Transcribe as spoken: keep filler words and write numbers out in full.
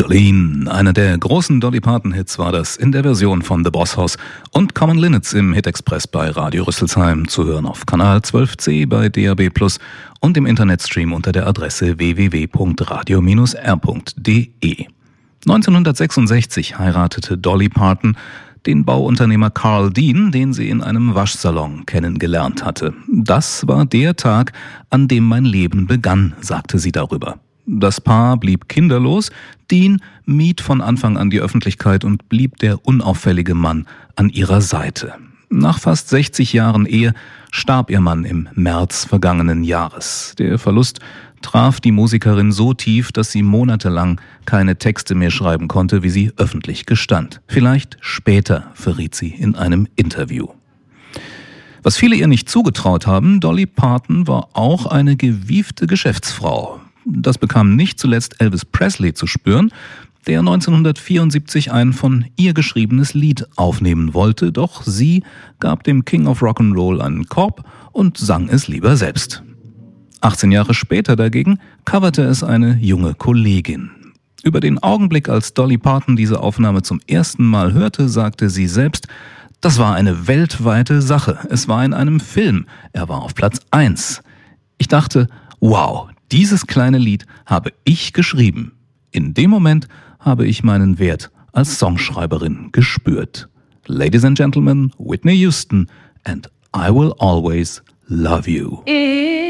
Jolene, einer der großen Dolly Parton-Hits war das in der Version von The Boss Hoss und Common Linnets im Hit Express bei Radio Rüsselsheim, zu hören auf Kanal zwölf C bei D A B plus und im Internetstream unter der Adresse w w w punkt radio Bindestrich r punkt d e. neunzehnhundertsechsundsechzig heiratete Dolly Parton den Bauunternehmer Carl Dean, den sie in einem Waschsalon kennengelernt hatte. Das war der Tag, an dem mein Leben begann, sagte sie darüber. Das Paar blieb kinderlos, Dean mied von Anfang an die Öffentlichkeit und blieb der unauffällige Mann an ihrer Seite. Nach fast sechzig Jahren Ehe starb ihr Mann im März vergangenen Jahres. Der Verlust traf die Musikerin so tief, dass sie monatelang keine Texte mehr schreiben konnte, wie sie öffentlich gestand. Vielleicht später, verriet sie in einem Interview. Was viele ihr nicht zugetraut haben, Dolly Parton war auch eine gewiefte Geschäftsfrau. Das bekam nicht zuletzt Elvis Presley zu spüren, der neunzehnhundertvierundsiebzig ein von ihr geschriebenes Lied aufnehmen wollte, doch sie gab dem King of Rock'n'Roll einen Korb und sang es lieber selbst. achtzehn Jahre später dagegen coverte es eine junge Kollegin. Über den Augenblick, als Dolly Parton diese Aufnahme zum ersten Mal hörte, sagte sie selbst: Das war eine weltweite Sache. Es war in einem Film. Er war auf Platz eins. Ich dachte, wow, dieses kleine Lied habe ich geschrieben. In dem Moment habe ich meinen Wert als Songschreiberin gespürt. Ladies and Gentlemen, Whitney Houston and I Will Always Love You.